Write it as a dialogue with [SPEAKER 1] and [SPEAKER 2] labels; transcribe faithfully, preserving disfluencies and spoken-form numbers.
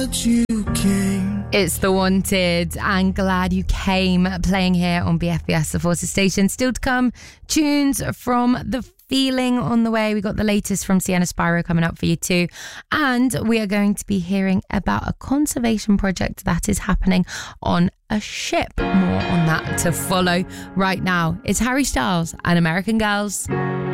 [SPEAKER 1] Glad You Came.
[SPEAKER 2] It's The Wanted and Glad You Came, playing here on B F B S, the Forces Station. Still to come, tunes from The Feeling on the way. We got the latest from Sienna Spyro coming up for you too. And we are going to be hearing about a conservation project that is happening on a ship. More on that to follow right now. It's Harry Styles and American Girls.